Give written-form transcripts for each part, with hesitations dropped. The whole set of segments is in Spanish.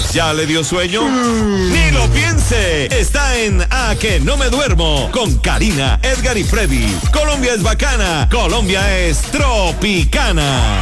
¿Ya le dio sueño? Ni lo piense. Está en A que no me duermo con Karina, Edgar y Freddy. Colombia es bacana. Colombia es tropicana.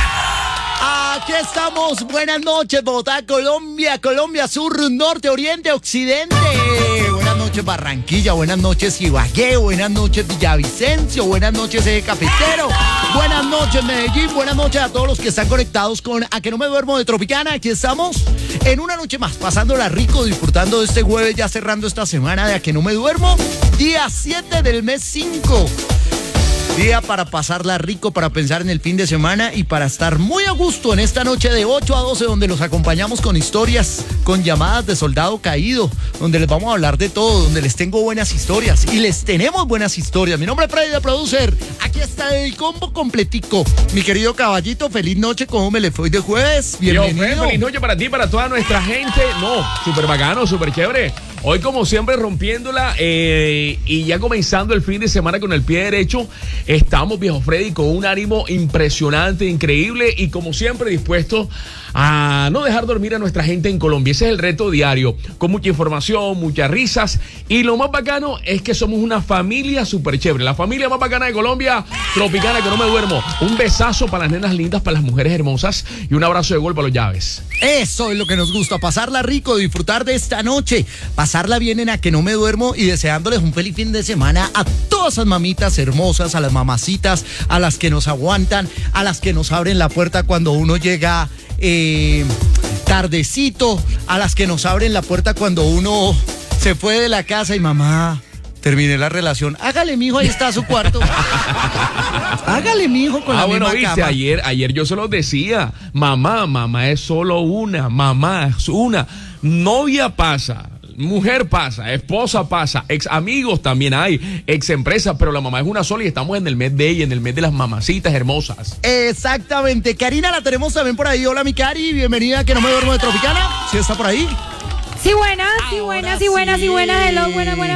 Aquí estamos, buenas noches, Bogotá, Colombia, Colombia Sur, Norte, Oriente, Occidente. Buenas noches, Barranquilla, buenas noches, Ibagué, buenas noches, Villavicencio, buenas noches, Eje Cafetero, buenas noches, Medellín, buenas noches a todos los que están conectados con A que no me duermo de Tropicana. Aquí estamos en una noche más, pasándola rico, disfrutando de este jueves, ya cerrando esta semana de A que no me duermo, día 7 del mes 5. Día para pasarla rico, para pensar en el fin de semana y para estar muy a gusto en esta noche de 8 a 12, donde los acompañamos con historias, con llamadas de soldado caído, donde les vamos a hablar de todo, donde les tengo buenas historias y les tenemos buenas historias. Mi nombre es Freddy, de Producer. Aquí está el combo completico. Mi querido caballito, feliz noche. ¿Cómo me le fue de jueves? Bienvenido. Feliz noche para ti, para toda nuestra gente. No, súper bacano, súper chévere. Hoy, como siempre, rompiéndola y ya comenzando el fin de semana con el pie derecho. Estamos, viejo Freddy, con un ánimo impresionante, increíble y, como siempre, dispuestos a no dejar dormir a nuestra gente en Colombia. Ese es el reto diario, con mucha información, muchas risas. Y lo más bacano es que somos una familia súper chévere. La familia más bacana de Colombia, Tropicana, que no me duermo. Un besazo para las nenas lindas, para las mujeres hermosas y un abrazo de gol para los llaves. Eso es lo que nos gusta, pasarla rico, disfrutar de esta noche, pasarla bien en A que no me duermo y deseándoles un feliz fin de semana a todas esas mamitas hermosas, a las mamacitas, a las que nos aguantan, a las que nos abren la puerta cuando uno llega tardecito, a las que nos abren la puerta cuando uno se fue de la casa y mamá, terminé la relación. Hágale, mijo, ahí está su cuarto. Hágale, mijo, con la misma viste, cama. ayer yo se los decía, mamá es solo una, mamá es una, novia pasa, mujer pasa, esposa pasa, ex amigos también hay, ex empresa, pero la mamá es una sola y estamos en el mes de ella, en el mes de las mamacitas hermosas. Exactamente. Karina la tenemos también por ahí. Hola, mi Cari, bienvenida a Que no me duermo de Tropicana. ¿Sí está por ahí? Sí, buenas, hello,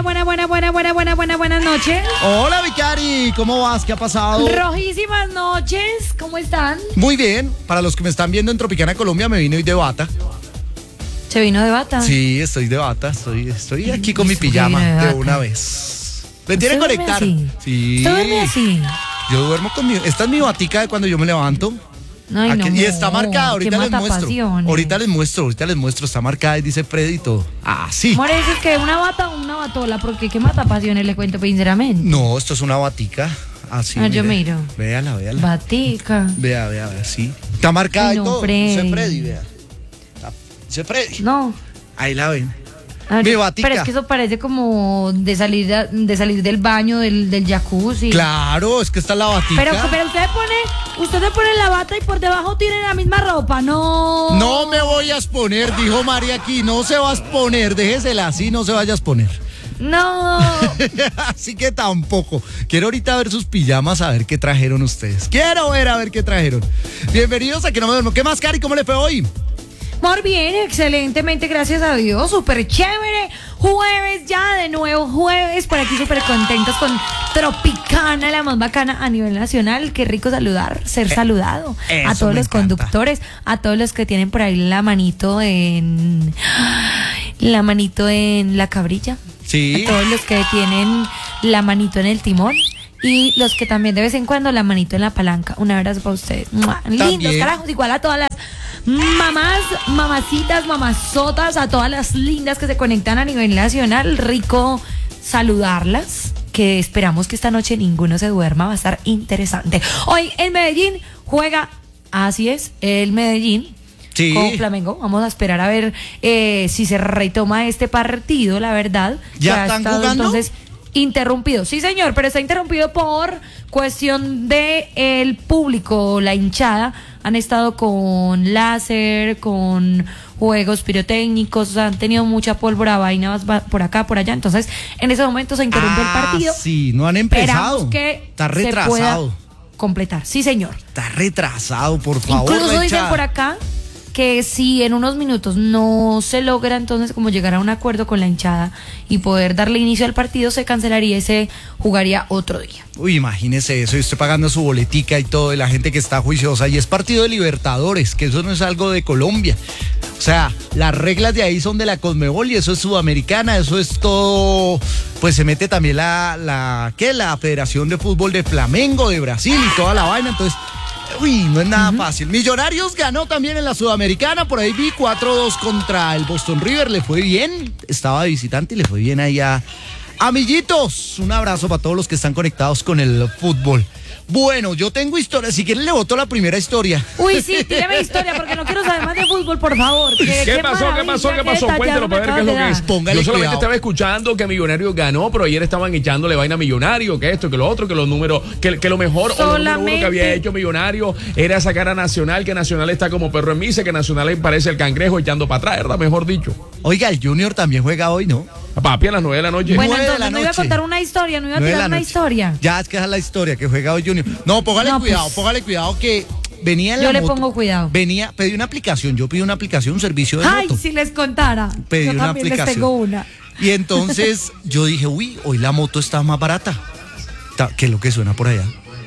buenas noches. Hola, Vicari, ¿cómo vas? ¿Qué ha pasado? Rojísimas noches, ¿cómo están? Muy bien, para los que me están viendo en Tropicana, Colombia, me vine hoy de bata. ¿Se vino de bata? Sí, estoy de bata, estoy aquí con mi pijama de una vez. ¿Me tiene que conectar? Sí. ¿Usted duerme así? Yo duermo con esta es mi batica de cuando yo me levanto. Ay, no, y está marcada, ahorita les muestro. Pasiones. Ahorita les muestro, está marcada y dice Freddy y todo. Ah, sí. More, ¿es que una bata o una batola? Porque qué mata pasiones, le cuento sinceramente. No, esto es una batica. Así. Yo miro. Véala. Batica. Vea, sí. Está marcada y todo. Dice Freddy, vea. Dice Freddy. No. Ahí la ven. Mi batica. Pero es que eso parece como de salir del baño, del jacuzzi. Claro, es que está la batica. Pero usted se pone la bata y por debajo tiene la misma ropa, no. No me voy a exponer, dijo María aquí, no se va a exponer, déjesela así, no se vaya a exponer. No. Así que tampoco. Quiero ahorita ver sus pijamas, a ver qué trajeron ustedes. Quiero ver a ver qué trajeron. Bienvenidos a Que no me duermo. ¿Qué más, Cari? ¿Cómo le fue hoy? Muy bien, excelentemente, gracias a Dios, súper chévere, jueves ya, de nuevo jueves, por aquí súper contentos con Tropicana, la más bacana a nivel nacional. Qué rico ser saludado, a todos los conductores, a todos los que tienen por ahí la manito en la cabrilla, sí, a todos los que tienen la manito en el timón. Y los que también de vez en cuando la manito en la palanca. Un abrazo para ustedes. Lindos, carajos, igual a todas las mamás, mamacitas, mamazotas, a todas las lindas que se conectan a nivel nacional. Rico saludarlas, que esperamos que esta noche ninguno se duerma, va a estar interesante. Hoy el Medellín juega, así es, el Medellín. Sí. Con Flamengo. Vamos a esperar a ver si se retoma este partido, la verdad. ¿Ya están jugando? Entonces interrumpido, sí señor, pero está interrumpido por cuestión de el público, la hinchada, han estado con láser, con juegos pirotécnicos, han tenido mucha pólvora, vainas por acá, por allá, entonces en ese momento se interrumpe el partido. Sí, no han empezado. Esperamos que está retrasado. Se pueda completar, sí señor. Está retrasado, por favor. Incluso dicen por acá que si en unos minutos no se logra entonces como llegar a un acuerdo con la hinchada y poder darle inicio al partido, se cancelaría y se jugaría otro día. Uy, imagínese eso, y usted pagando su boletica y todo, y la gente que está juiciosa, y es partido de Libertadores, que eso no es algo de Colombia. O sea, Las reglas de ahí son de la Conmebol y eso es sudamericana, eso es todo. Pues se mete también la Federación de Fútbol de Flamengo, de Brasil y toda la vaina, entonces. Uy, no es nada fácil. Millonarios ganó también en la Sudamericana, por ahí vi 4-2 contra el Boston River, le fue bien, estaba de visitante y le fue bien ahí a Amiguitos. Un abrazo para todos los que están conectados con el fútbol. Bueno, yo tengo historia, si quieren le boto la primera historia. Uy, sí, tírame historia porque no quiero saber más de fútbol, por favor. ¿Qué pasó? Cuéntelo para ver qué es lo que es. Póngale Yo solamente cuidado. estaba escuchando que Millonarios ganó, pero ayer estaban echándole vaina a Millonario, que esto, que lo otro, que los números, que lo mejor o lo número uno que había hecho Millonario era sacar a Nacional, que Nacional está como perro en misa, que Nacional parece el cangrejo echando para atrás, ¿verdad? Mejor dicho. Oiga, el Junior también juega hoy, ¿no? Papi, a las 9 de la noche. Bueno, 9 de entonces la no iba a noche. contar una historia, no iba a 9 de tirar la una noche. historia. Ya, es que esa es la historia, que juega hoy Junior. No, póngale cuidado que venía en la Yo le moto. pongo cuidado. Pedí una aplicación, un servicio de Ay, moto. si les contara. Pedí Yo una también les aplicación. tengo una. Y entonces yo dije, uy, hoy la moto está más barata. ¿Qué es lo que suena por allá?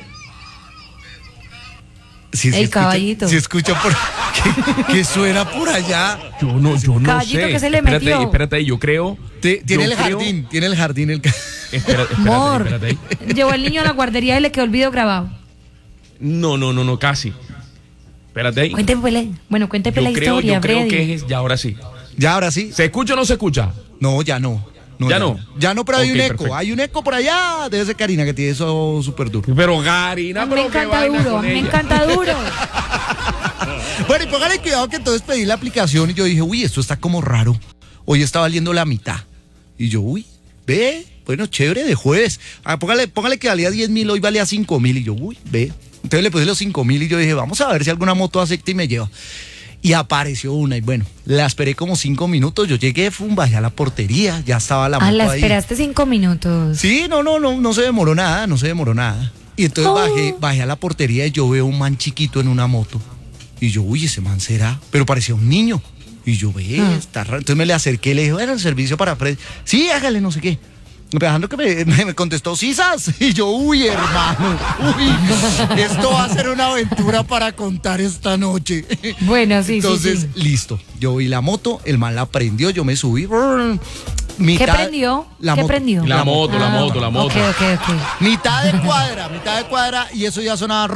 Sí, El caballito. Si escucha por ¿qué suena por allá? Yo no Caballito sé. que se le metió. Espérate, yo creo. Tiene el jardín. Espérate Amor, ahí. llevó el niño a la guardería y le quedó el video grabado. No, casi. Espérate ahí. Cuénteme la historia, Yo creo Freddy. que es ya ahora sí. Ya, ahora sí. ¿Se escucha o no se escucha? No, ya no. ¿Ya no? Ya no, pero hay Ok, un eco. perfecto. Hay un eco por allá. Debe ser Karina que tiene eso súper duro. Pero Karina, Me pero qué encanta vaina duro, con me ella. encanta duro. Bueno, y póngale cuidado que entonces pedí la aplicación y yo dije, uy, esto está como raro. Hoy está valiendo la mitad. Y yo, uy, ve, bueno, chévere, de jueves. Póngale que valía 10.000, hoy valía 5.000. Y yo, uy, ve. Entonces le puse los 5.000 y yo dije, vamos a ver si alguna moto acepta y me lleva. Y apareció una y bueno, la esperé como 5 minutos. Yo llegué, bajé a la portería, ya estaba la moto La ahí. esperaste 5 minutos. Sí, no se demoró nada, Y entonces bajé a la portería y yo veo un man chiquito en una moto. Y yo, uy, ese man será, pero parecía un niño. Y yo, está raro. Entonces me le acerqué y le dije, bueno, el servicio para Fred. Sí, hágale, no sé qué. Dejando que me contestó, ¿sisas? Y yo, uy, hermano, esto va a ser una aventura para contar esta noche. Bueno, sí, Entonces, sí. listo. Yo vi la moto, el man la prendió, yo me subí. ¿Qué prendió? ¿Qué prendió? La moto. Ok. Mitad de cuadra, y eso ya sonaba.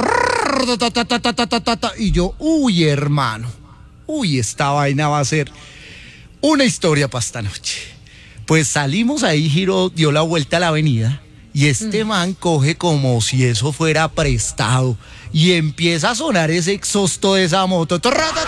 Y yo, uy, hermano, esta vaina va a ser una historia para esta noche. Pues salimos ahí, dio la vuelta a la avenida y este man coge como si eso fuera prestado y empieza a sonar ese exhausto de esa moto.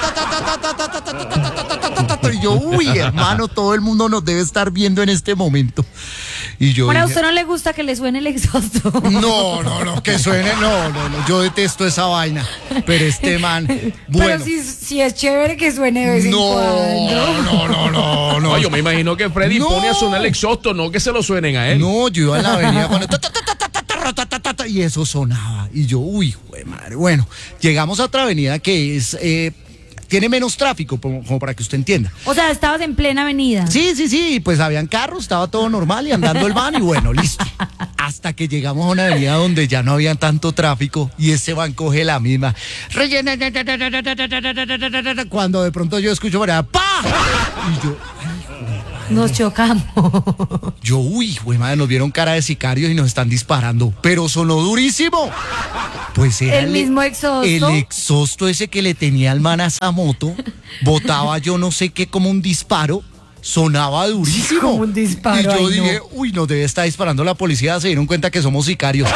Y yo, uy, hermano, todo el mundo nos debe estar viendo en este momento. Y yo Bueno, ¿a dije, usted no le gusta que le suene el exhausto? no, que suene, no, yo detesto esa vaina. Pero este man, bueno. Pero si es chévere que suene de vez en cuando. No. Yo me imagino que Freddy No. pone a sonar el exhausto, no que se lo suenen a él. No, yo iba en la avenida cuando y eso sonaba. Y yo, uy, jue madre. Bueno, llegamos a otra avenida que es tiene menos tráfico, como para que usted entienda. O sea, estabas en plena avenida. Sí, pues habían carros, estaba todo normal y andando el van y bueno, listo. Hasta que llegamos a una avenida donde ya no había tanto tráfico y ese van coge la misma. Cuando de pronto yo escucho por allá, ¡pa! Y yo, Nos chocamos. uy, güey, madre, nos vieron cara de sicarios y nos están disparando, pero sonó durísimo. Pues era ¿El mismo exhausto? El exhausto ese que le tenía el man a esa moto, botaba yo no sé qué como un disparo, sonaba durísimo. Como un disparo, y yo ay, no. dije, uy, nos debe estar disparando la policía, se dieron cuenta que somos sicarios.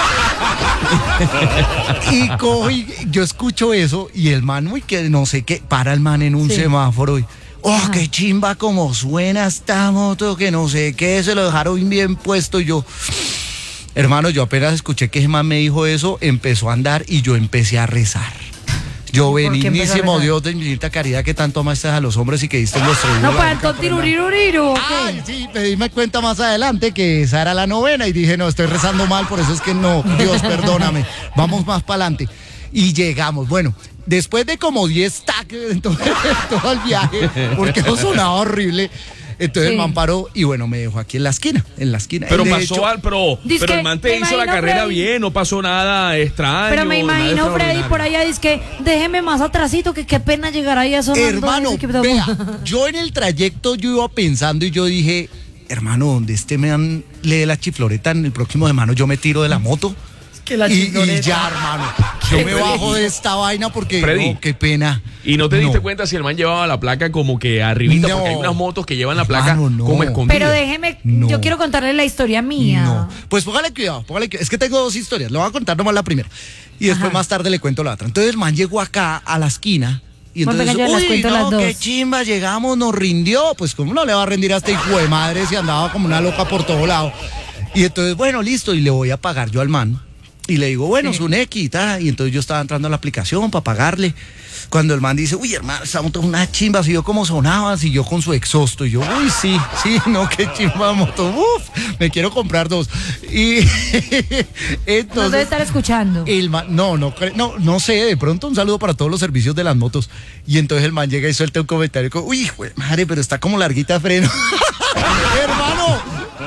Y yo escucho eso y el man, uy, que no sé qué, para el man en un semáforo y qué chimba como suena esta moto, que no sé qué, se lo dejaron bien puesto. Y yo, hermano, yo apenas escuché que ese man me dijo eso, empezó a andar y yo empecé a rezar. Yo, ¿Por qué empezó a benignísimo rezar? Dios de infinita caridad, que tanto amaste a los hombres y que diste en los oídos. No, la para boca el por el tiruriru. Ay, sí, pedíme cuenta más adelante que esa era la novena y dije, no, estoy rezando mal, por eso es que no, Dios, perdóname, vamos más para adelante. Y llegamos, bueno, después de como 10 taques en todo el viaje, porque eso sonaba horrible, Entonces Sí. el man paró y bueno, me dejó aquí en la esquina. Pero De pasó hecho, pero Dizque, el man te me hizo la imagino, carrera Freddy. bien, no pasó nada extraño. Pero me nada imagino Freddy extraordinario. por allá, dice que déjeme más atrasito, que qué pena llegar ahí a sonando. hermano, Dice que- vea, yo en el trayecto yo iba pensando y yo dije, hermano, donde este man le dé la chifloreta en el próximo semana, yo me tiro de la moto. Que la y chifloreta. ya, hermano, yo me bajo de esta vaina porque Freddy. no, qué pena. Y no te diste cuenta si el man llevaba la placa como que arribita, No. porque hay unas motos que llevan la placa Hermano, no. como escondida. Pero déjeme, No. yo quiero contarle la historia mía. No, pues póngale cuidado. Es que tengo dos historias, le voy a contar nomás la primera y después Ajá. más tarde le cuento la otra. Entonces el man llegó acá a la esquina y Bueno, entonces, venga, yo las cuento no, las dos. qué chimba, llegamos, nos rindió. Pues cómo no le va a rendir a este hijo de madre si andaba como una loca por todo lado. Y entonces, bueno, listo, y le voy a pagar yo al man. Y le digo, bueno, su Neki y tal. Y entonces yo estaba entrando a la aplicación para pagarle. Cuando el man dice, uy, hermano, esta moto es una chimba, si yo cómo sonaba, si yo con su exhausto. Y yo, uy, sí, no, qué chimba moto, me quiero comprar dos. Y Nos debe entonces, estar escuchando. el man, no sé, de pronto un saludo para todos los servicios de las motos. Y entonces el man llega y suelta un comentario, como, uy, madre, pero está como larguita de freno. Hermano,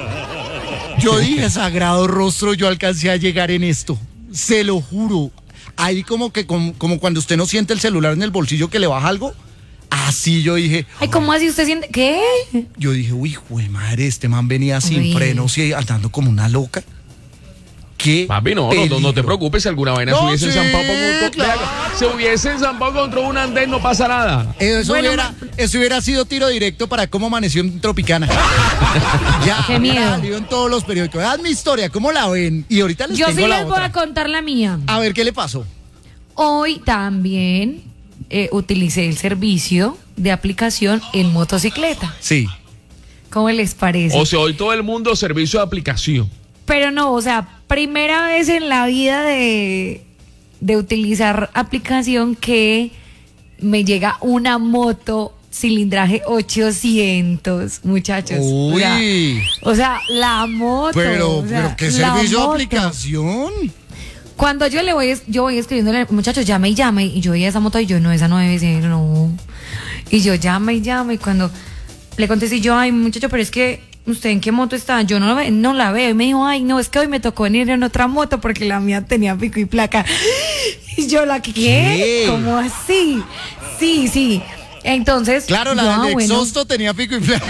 yo dije, sagrado rostro, yo alcancé a llegar en esto. Se lo juro. Ahí como que como cuando usted no siente el celular en el bolsillo que le baja algo. Así yo dije. Ay, ¿cómo así usted siente? ¿Qué? Yo dije, uy, jue madre, este man venía sin Uy. frenos y andando como una loca. ¿Qué? Papi, no peligro. te preocupes si alguna vaina No, se hubiese sí, enzampado claro. se hubiese enzampado contra un andén, no pasa nada. Eso, Bueno, eso hubiera sido tiro directo para cómo amaneció en Tropicana. Ya, Qué miedo. hubiera salido en todos los periódicos. Haz mi historia, ¿cómo la ven? Y ahorita les Yo tengo sí la les voy otra. a contar la mía. A ver, ¿qué le pasó? Hoy también utilicé el servicio de aplicación en motocicleta. Sí. ¿Cómo les parece? O sea, hoy todo el mundo servicio de aplicación. Pero no, o sea, primera vez en la vida de utilizar aplicación que me llega una moto cilindraje 800, muchachos. Uy. O sea, la moto. Pero, o sea, ¿qué la servicio de moto. aplicación? Cuando yo voy escribiéndole, muchachos, llame y llame, y yo veía esa moto y yo, no, esa no debe ser, no. Y yo llame y llame, y cuando le contesté yo, ay, muchacho, pero es que, ¿usted en qué moto está? Yo no la veo. Y me dijo, ay, no, es que hoy me tocó venir en otra moto porque la mía tenía pico y placa. Y yo, ¿la qué? ¿Qué? ¿Cómo así? Sí. Entonces, Claro, yo, la del bueno. exhausto tenía pico y placa.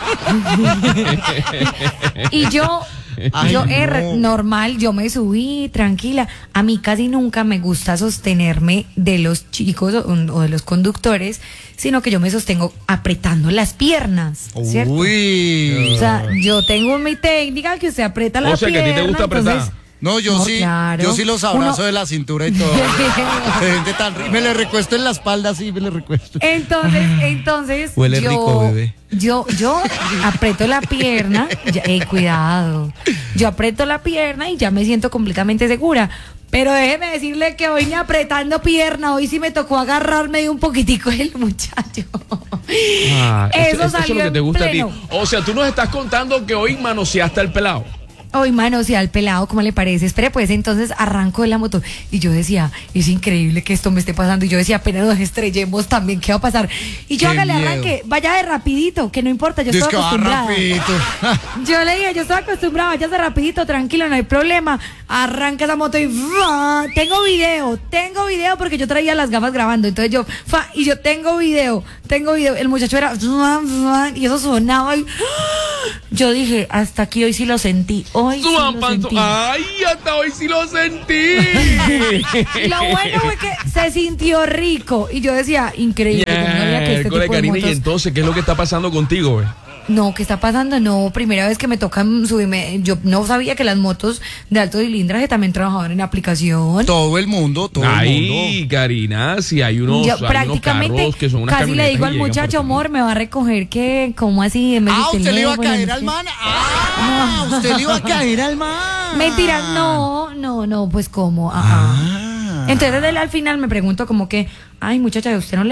Y yo, Ay, no. normal, yo me subí tranquila. A mí casi nunca me gusta sostenerme de los chicos o de los conductores, sino que yo me sostengo apretando las piernas, ¿cierto? Uy. O sea, yo tengo mi técnica que usted aprieta la O sea, que pierna. a ti te gusta apretar. entonces- No, yo No, sí, claro. yo sí los abrazo Uno- de la cintura y todo. Se siente tan rico. Me le recuesto en la espalda, sí, me le recuesto. Entonces, Huele rico, bebé. Yo aprieto la pierna, cuidado. Yo aprieto la pierna y ya me siento completamente segura. Pero déjeme decirle que hoy ni apretando pierna, hoy sí me tocó agarrarme de un poquitico el muchacho. Eso es salió lo que te en gusta pleno. a ti. O sea, tú nos estás contando que hoy manoseaste al pelado. Hoy manoseé al pelado, ¿cómo le parece? Espere, pues entonces arranco de la moto. Y yo decía, es increíble que esto me esté pasando. Y yo decía, apenas nos estrellemos también, ¿qué va a pasar? Y yo, Qué hágale, miedo. arranque, vaya de rapidito, que no importa, yo Dice estoy que va acostumbrada. rapidito. Yo le dije, yo estoy acostumbrada, váyase rapidito, tranquilo, no hay problema. Arranca esa moto y ¡fua! Tengo video porque yo traía las gafas grabando. Entonces yo, y yo tengo video. El muchacho era y eso sonaba y yo dije, hasta aquí hoy sí lo sentí. Hoy sí lo sentí. Ay, hasta hoy sí lo sentí. Y lo bueno fue que se sintió rico. Y yo decía, increíble. Yo no sabía que este Miércoles, tipo de Karina, y motos- entonces, ¿qué es lo que está pasando contigo, güey? No, ¿qué está pasando? No, primera vez que me tocan subirme. Yo no sabía que las motos de alto cilindraje también trabajaban en aplicación. Todo el mundo. Ay, Karina, si hay unos, Yo hay unos prácticamente carros que son unas casi le camionetas digo y al llegan muchacho, por ti. amor, me va a recoger que, ¿cómo así? En vez de ¿Usted le iba a teléfono, caer no al sé. man? Usted le iba a caer al man. Mentira, no, pues ¿cómo? Ajá. Ah. Entonces él al final me preguntó como que, ay muchacha, ¿usted no le